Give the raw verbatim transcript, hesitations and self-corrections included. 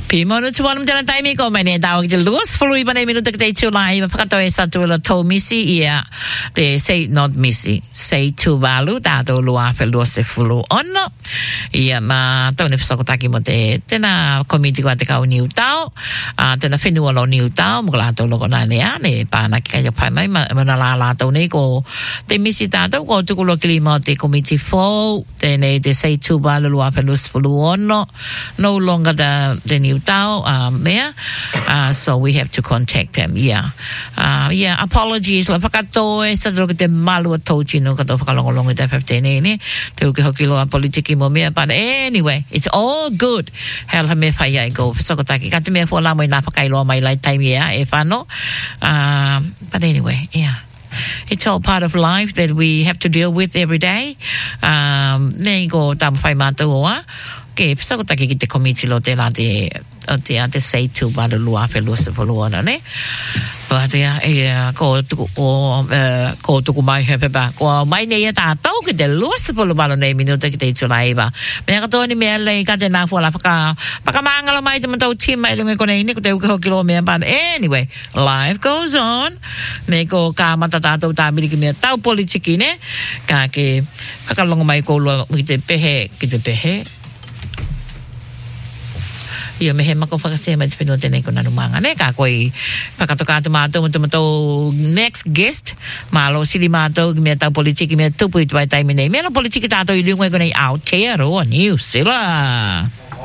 Prima nu tuan mjana time ko mane daw je luas flui bane minuto que te chulai pakato esa tu la to misi ia te say not misi say tu valu da do lua fe luas flu ono ia ma to ne fsako taki mo te tena committee ko te ka uniu tau a tena finu lo niu tau mo la to lo ko na ne ane pa na ka ya pa mai ma na la la to ne ko te misi ta to ko tu ko lo klima te committee fo te ne te say tu valu lua fe luas flu ono no longer the the new tau um there uh so we have to contact them yeah uh yeah apologies la pakato e sa dro te malu to chino ka to pakalongolong te fifteen ne te ko hokilo a politiki mo me but anyway it's all good hel me fa ya go so ko taki ka te me fo la mo na pakailo my lifetime yeah if I know uh but anyway yeah it's all part of life that we have to deal with every day um ne go tam fai matoa ke pisa ko taki ki te committee lo te la te te ate say to ba lo lua fe lo se lo na ne but ya e ko tu o ko tu ko mai he ba ko mai ne ya ta to ke te lo se lo ba lo ne minuto ke te tsulai ba me ka to ni me le ka te na fo la ka pa ka mangalo mai te mo chi mai lo ko ne ni ko te ko kilo me ba anyway life goes on ne ko ka mata ta to ta mi ki me ta politiki ne ka ke ka lo mai ko lo ki te pehe ki te pehe ia me he mako whakasea mai te whenua tēnei ko nanu manga ne ka koi whakatoka atu mātou mo mato next guest malo sili mātou ki mea tau politiki mea tupu i tuai taimi nei mea no politiki tātou i liunga i konei Aotearoa New Zealand.